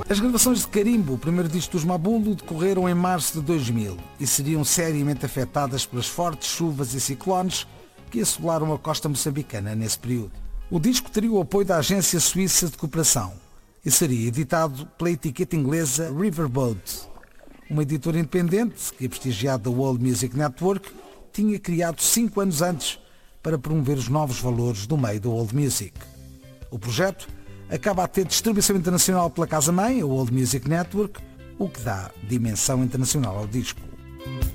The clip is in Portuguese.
As gravações de Carimbo, o primeiro disco dos Mabulo, decorreram em março de 2000 e seriam seriamente afetadas pelas fortes chuvas e ciclones que assolaram a costa moçambicana nesse período. O disco teria o apoio da Agência Suíça de Cooperação e seria editado pela etiqueta inglesa Riverboat, uma editora independente que a prestigiada World Music Network tinha criado 5 anos antes para promover os novos valores do meio da World Music. O projeto acaba a ter distribuição internacional pela casa-mãe, a World Music Network, o que dá dimensão internacional ao disco.